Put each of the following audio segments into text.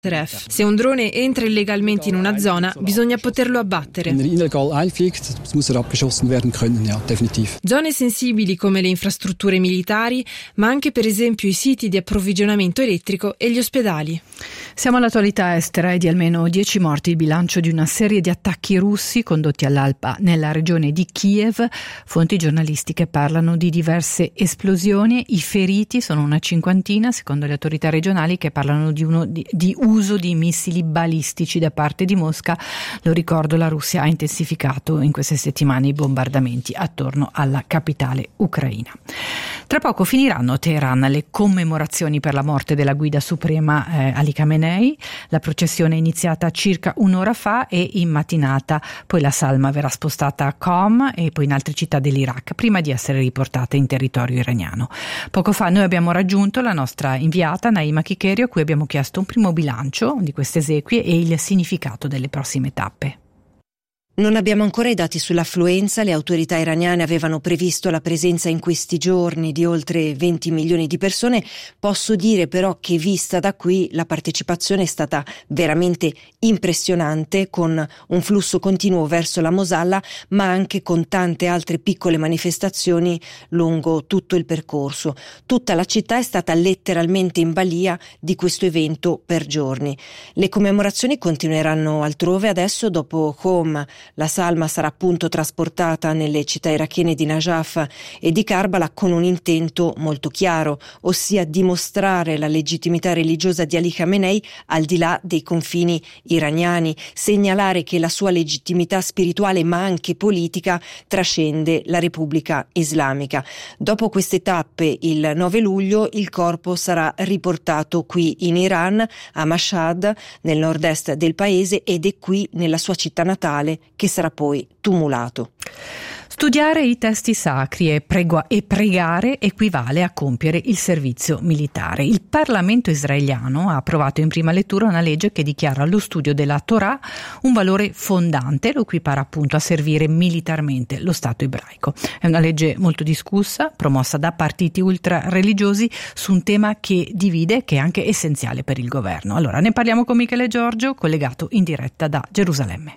Se un drone entra illegalmente in una zona, bisogna poterlo abbattere. Zone sensibili come le infrastrutture militari, ma anche per esempio i siti di approvvigionamento elettrico e gli ospedali. Siamo all'attualità estera e di almeno 10 morti il bilancio di una serie di attacchi russi condotti all'alba nella regione di Kiev. Fonti giornalistiche parlano di diverse esplosioni. I feriti sono una cinquantina, secondo le autorità regionali, che parlano di uso di missili balistici da parte di Mosca. Lo ricordo, la Russia ha intensificato in queste settimane i bombardamenti attorno alla capitale ucraina. Tra poco finiranno a Teheran le commemorazioni per la morte della guida suprema Ali Khamenei. La processione è iniziata circa un'ora fa e in mattinata poi la salma verrà spostata a Qom e poi in altre città dell'Iraq prima di essere riportata in territorio iraniano. Poco fa noi abbiamo raggiunto la nostra inviata Naima Kikerio, a cui abbiamo chiesto un primo bilancio di queste esequie e il significato delle prossime tappe. Non abbiamo ancora i dati sull'affluenza. Le autorità iraniane avevano previsto la presenza in questi giorni di oltre 20 milioni di persone. Posso dire però che vista da qui la partecipazione è stata veramente impressionante, con un flusso continuo verso la Mosalla, ma anche con tante altre piccole manifestazioni lungo tutto il percorso. Tutta la città è stata letteralmente in balia di questo evento per giorni. Le commemorazioni continueranno altrove adesso. Dopo Qom la salma sarà appunto trasportata nelle città irachene di Najaf e di Karbala con un intento molto chiaro, ossia dimostrare la legittimità religiosa di Ali Khamenei al di là dei confini iraniani, segnalare che la sua legittimità spirituale ma anche politica trascende la Repubblica Islamica. Dopo queste tappe, il 9 luglio, il corpo sarà riportato qui in Iran, a Mashhad, nel nord-est del paese, ed è qui, nella sua città natale, che sarà poi tumulato. Studiare i testi sacri e pregare equivale a compiere il servizio militare. Il Parlamento israeliano ha approvato in prima lettura una legge che dichiara lo studio della Torah un valore fondante, lo equipara appunto a servire militarmente lo Stato ebraico. È una legge molto discussa, promossa da partiti ultra-religiosi su un tema che divide e che è anche essenziale per il governo. Allora ne parliamo con Michele Giorgio, collegato in diretta da Gerusalemme.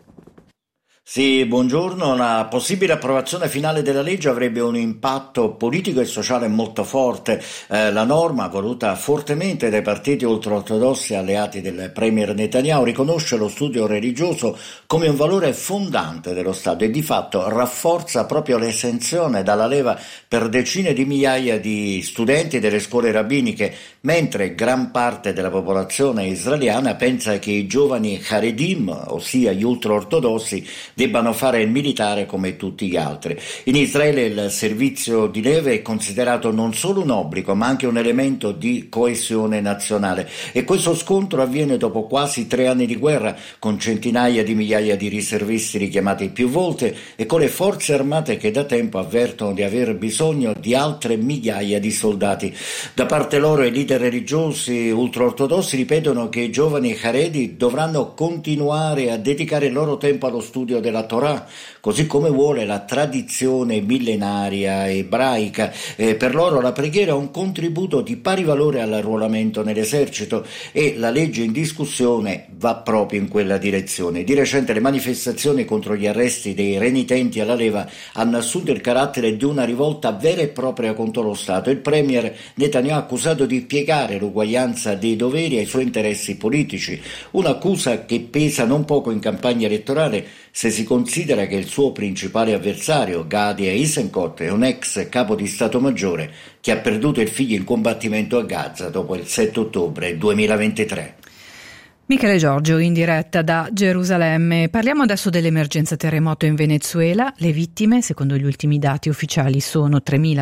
Sì, buongiorno. La possibile approvazione finale della legge avrebbe un impatto politico e sociale molto forte. La norma, voluta fortemente dai partiti ultraortodossi alleati del premier Netanyahu, riconosce lo studio religioso come un valore fondante dello Stato e di fatto rafforza proprio l'esenzione dalla leva per decine di migliaia di studenti delle scuole rabbiniche, mentre gran parte della popolazione israeliana pensa che i giovani Haredim, ossia gli ultraortodossi, debbano fare il militare come tutti gli altri. In Israele il servizio di leva è considerato non solo un obbligo, ma anche un elemento di coesione nazionale. E questo scontro avviene dopo quasi 3 anni di guerra, con centinaia di migliaia di riservisti richiamati più volte e con le forze armate che da tempo avvertono di aver bisogno di altre migliaia di soldati. Da parte loro i leader religiosi ultraortodossi ripetono che i giovani Haredi dovranno continuare a dedicare il loro tempo allo studio della Torah, così come vuole la tradizione millenaria ebraica. Per loro la preghiera è un contributo di pari valore all'arruolamento nell'esercito e la legge in discussione va proprio in quella direzione. Di recente le manifestazioni contro gli arresti dei renitenti alla leva hanno assunto il carattere di una rivolta vera e propria contro lo Stato. Il premier Netanyahu ha accusato di piegare l'uguaglianza dei doveri ai suoi interessi politici, un'accusa che pesa non poco in campagna elettorale se si considera che il suo principale avversario, Gadi Eisenkot, è un ex capo di Stato Maggiore che ha perduto il figlio in combattimento a Gaza dopo il 7 ottobre 2023. Michele Giorgio in diretta da Gerusalemme. Parliamo adesso dell'emergenza terremoto in Venezuela. Le vittime, secondo gli ultimi dati ufficiali, sono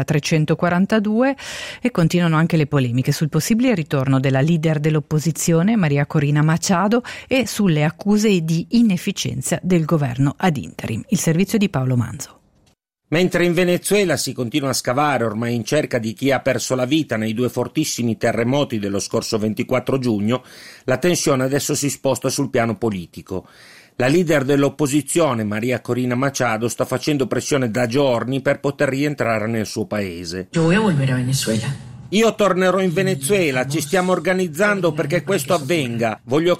3.342 e continuano anche le polemiche sul possibile ritorno della leader dell'opposizione, Maria Corina Machado, e sulle accuse di inefficienza del governo ad interim. Il servizio di Paolo Manzo. Mentre in Venezuela si continua a scavare ormai in cerca di chi ha perso la vita nei 2 fortissimi terremoti dello scorso 24 giugno, la tensione adesso si sposta sul piano politico. La leader dell'opposizione, Maria Corina Machado, sta facendo pressione da giorni per poter rientrare nel suo paese. Yo voy a volver a Venezuela. Io tornerò in Venezuela, ci stiamo organizzando perché questo avvenga. Voglio